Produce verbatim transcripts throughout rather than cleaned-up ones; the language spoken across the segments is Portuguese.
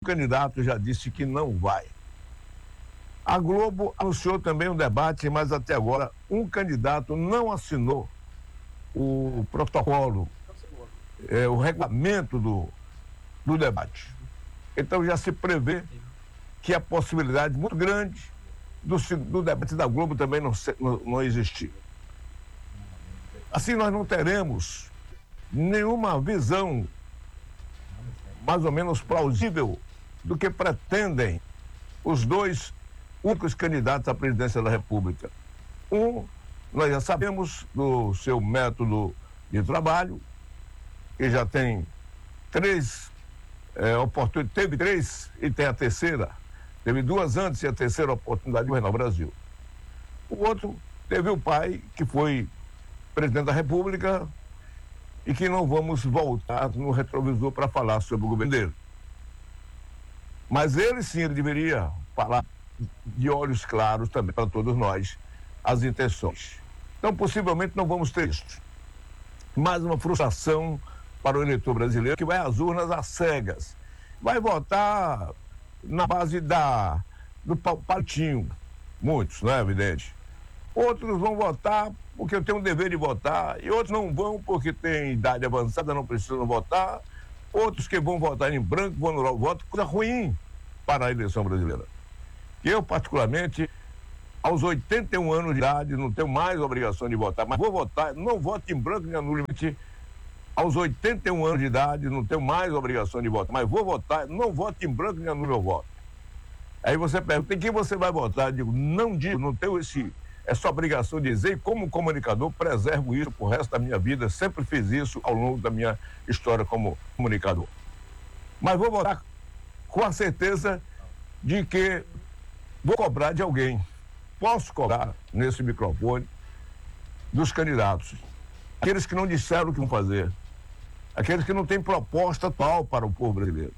candidato já disse que não vai. A Globo anunciou também um debate, mas até agora um candidato não assinou o protocolo, é, o regulamento do, do debate. Então já se prevê que a possibilidade muito grande do, do debate da Globo também não, não, não existir. Assim nós não teremos nenhuma visão mais ou menos plausível do que pretendem os dois únicos candidatos à presidência da República. Um, nós já sabemos do seu método de trabalho, que já tem três é, oportunidades, teve três e tem a terceira, teve duas antes e a terceira oportunidade de governar o Brasil. O outro teve o pai, que foi presidente da República, e que não vamos voltar no retrovisor para falar sobre o governo dele. Mas ele sim, ele deveria falar de olhos claros também para todos nós as intenções. Então, possivelmente não vamos ter isso. Mais uma frustração para o eleitor brasileiro que vai às urnas às cegas. Vai votar na base da, do patinho. Muitos, não é evidente? Outros vão votar porque eu tenho o dever de votar, e outros não vão porque têm idade avançada, não precisam votar. Outros que vão votar em branco, vão anular o voto, coisa ruim para a eleição brasileira. Eu, particularmente, aos oitenta e um anos de idade, não tenho mais obrigação de votar, mas vou votar, não voto em branco nem anulo. Aos oitenta e um anos de idade, não tenho mais obrigação de votar, mas vou votar, não voto em branco nem anulo meu voto. Aí você pergunta, em quem você vai votar? Eu digo, não digo, não tenho esse, essa obrigação de dizer, e como comunicador, preservo isso pro resto da minha vida, sempre fiz isso ao longo da minha história como comunicador. Mas vou votar com a certeza de que vou cobrar de alguém. Posso cobrar nesse microfone dos candidatos. Aqueles que não disseram o que vão fazer. Aqueles que não têm proposta atual para o povo brasileiro.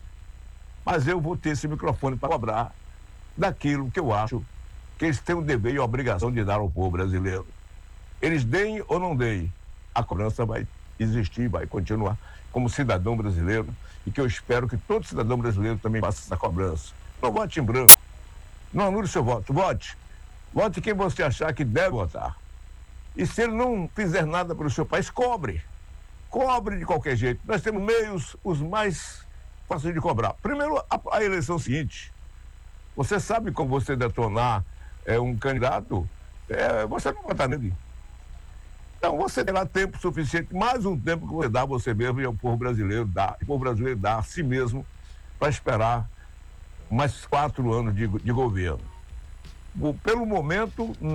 Mas eu vou ter esse microfone para cobrar daquilo que eu acho que eles têm o dever e a obrigação de dar ao povo brasileiro. Eles deem ou não deem, a cobrança vai existir, vai continuar como cidadão brasileiro, e que eu espero que todo cidadão brasileiro também faça essa cobrança. Não vote em branco. Não anule seu voto. Vote. Vote quem você achar que deve votar. E se ele não fizer nada pelo seu país, cobre. Cobre de qualquer jeito. Nós temos meios os mais fáceis de cobrar. Primeiro, a, a eleição seguinte. Você sabe como você detonar é, um candidato, é, você não votar nele. Então, você terá tempo suficiente, mais um tempo que você dá a você mesmo e ao povo brasileiro, dá, o povo brasileiro dá a si mesmo, para esperar mais quatro anos de, de governo. Pelo momento,